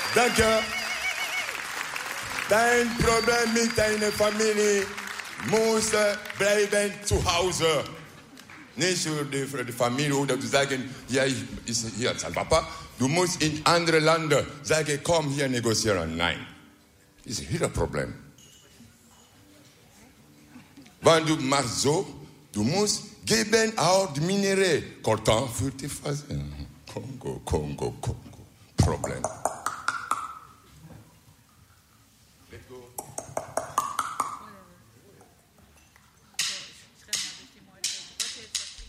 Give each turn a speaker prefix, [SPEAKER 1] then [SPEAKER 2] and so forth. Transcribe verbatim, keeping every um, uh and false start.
[SPEAKER 1] Danke. Dein Problem mit deiner Familie muss bleiben zu Hause. Nicht für die, für die Familie oder zu sagen, ja, ich ist hier als Papa. Du musst in andere Länder sagen, komm hier negozieren. Nein. Das ist ihr Problem. Wenn du machst so, du musst geben auch die Minerais. Coltan für die Phase. Kongo, Kongo, Kongo. Problem.